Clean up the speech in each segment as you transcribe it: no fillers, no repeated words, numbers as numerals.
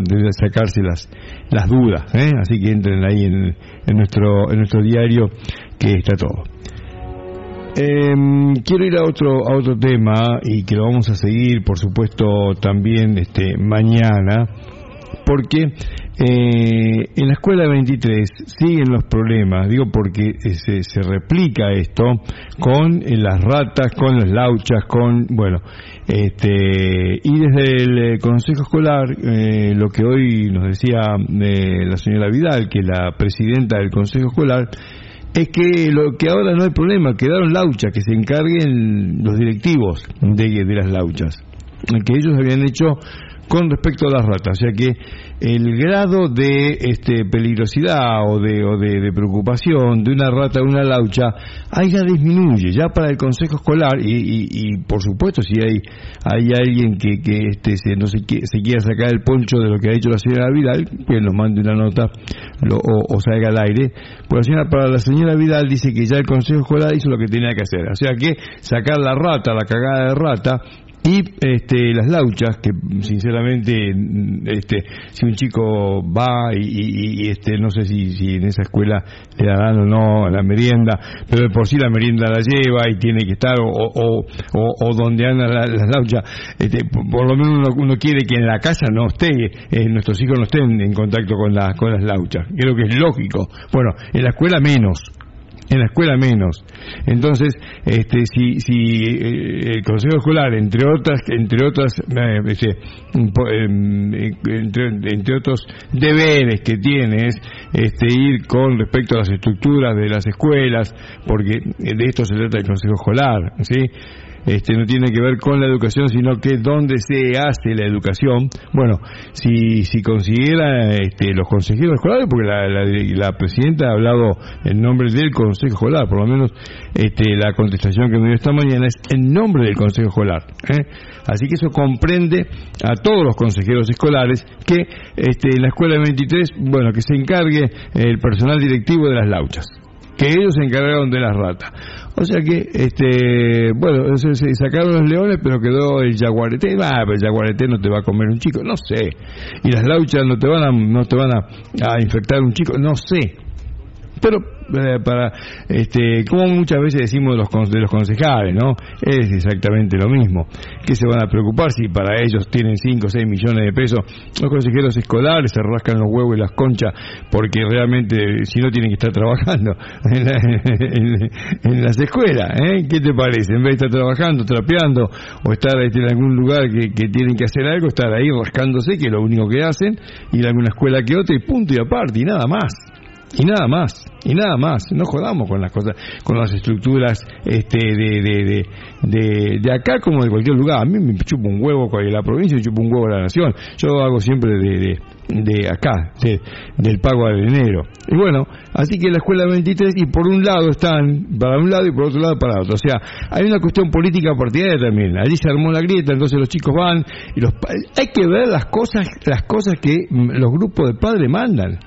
de sacarse las dudas, así que entren ahí en nuestro diario, que está todo. Quiero ir a otro tema, y que lo vamos a seguir, por supuesto, también mañana, porque en la escuela 23 siguen los problemas, digo porque se replica esto con las ratas, con las lauchas, y desde el Consejo Escolar, lo que hoy nos decía la señora Vidal, que es la presidenta del Consejo Escolar, es que lo que ahora no hay problema, quedaron lauchas, que se encarguen los directivos de las lauchas, que ellos habían hecho con respecto a las ratas, o sea que el grado de peligrosidad o de preocupación de una rata o una laucha ahí ya disminuye, ya para el Consejo Escolar, y por supuesto si hay alguien que se quiera sacar el poncho de lo que ha dicho la señora Vidal, que nos mande una nota o salga al aire. Para la señora Vidal dice que ya el Consejo Escolar hizo lo que tenía que hacer, o sea que sacar la rata, la cagada de rata, y las lauchas, que sinceramente si un chico va y no sé si en esa escuela le darán o no la merienda, pero de por sí la merienda la lleva y tiene que estar, o donde andan las lauchas, por lo menos uno quiere que en la casa no esté, nuestros hijos no estén en contacto con las lauchas, creo que es lógico. Bueno, en la escuela menos. Entonces, si el Consejo Escolar, entre otros deberes que tiene, es ir con respecto a las estructuras de las escuelas, porque de esto se trata el Consejo Escolar, ¿sí? No tiene que ver con la educación, sino que dónde se hace la educación. Bueno, si consiguiera los consejeros escolares, porque la presidenta ha hablado en nombre del Consejo Escolar, por lo menos la contestación que me dio esta mañana es en nombre del Consejo Escolar, así que eso comprende a todos los consejeros escolares, que en la escuela 23, bueno, que se encargue el personal directivo de las lauchas, que ellos se encargaron de las ratas. O sea que, se sacaron los leones, pero quedó el jaguarete. Pero el jaguarete no te va a comer un chico, no sé. Y las lauchas no te van a infectar un chico, no sé. Pero como muchas veces decimos de los concejales, ¿no? Es exactamente lo mismo. ¿Qué se van a preocupar si para ellos tienen 5 o 6 millones de pesos? Los consejeros escolares se rascan los huevos y las conchas, porque realmente si no tienen que estar trabajando en las escuelas, ¿Qué te parece? En vez de estar trabajando, trapeando, o estar en algún lugar que tienen que hacer algo, estar ahí rascándose, que es lo único que hacen, ir a alguna escuela que otra, y punto y aparte, y nada más. No jodamos con las cosas, con las estructuras de acá como de cualquier lugar. A mí me chupa un huevo de la provincia, me chupa un huevo de la nación. Yo hago siempre de acá, del pago al enero. Y bueno, así que la escuela 23, y por un lado están para un lado y por otro lado para otro. O sea, hay una cuestión política partidaria también. Allí se armó la grieta, entonces los chicos van y hay que ver las cosas que los grupos de padres mandan,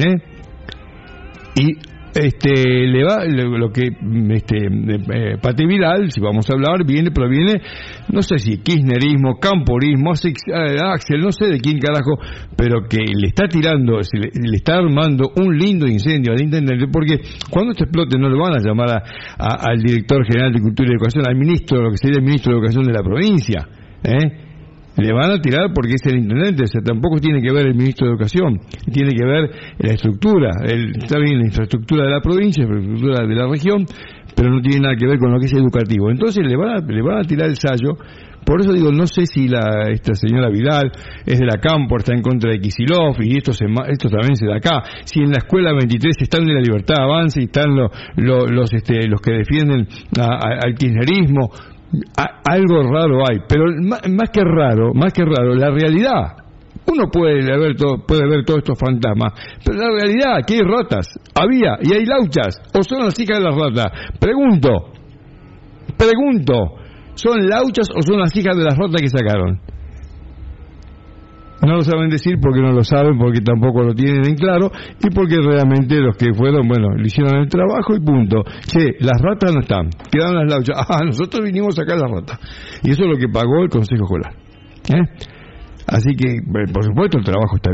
y lo que Pati Vidal, si vamos a hablar, proviene, no sé si kirchnerismo, camporismo, Axel, no sé de quién carajo, pero que le está tirando, le está armando un lindo incendio al intendente, porque cuando esto explote no le van a llamar al director general de Cultura y Educación, al ministro, lo que sería el ministro de Educación de la provincia, le van a tirar porque es el intendente. O sea, tampoco tiene que ver el ministro de Educación, tiene que ver la estructura, está bien la infraestructura de la provincia, la infraestructura de la región, pero no tiene nada que ver con lo que es educativo. Entonces le van a tirar el sallo. Por eso digo, no sé si esta señora Vidal es de la Campo, está en contra de Kicillof, y esto también se da acá. Si en la escuela 23 están de la Libertad Avanza y están los que defienden al kirchnerismo, algo raro hay, pero más que raro, la realidad. Uno puede ver todos estos fantasmas, pero la realidad, que hay ratas, había y hay lauchas, o son las hijas de las ratas. Pregunto, ¿son lauchas o son las hijas de las ratas que sacaron? No lo saben decir porque no lo saben, porque tampoco lo tienen en claro, y porque realmente los que fueron, le hicieron el trabajo y punto. Las ratas no están, quedaron las lauchas. Nosotros vinimos a sacar las ratas. Y eso es lo que pagó el Consejo Escolar. Así que, por supuesto, el trabajo está bien.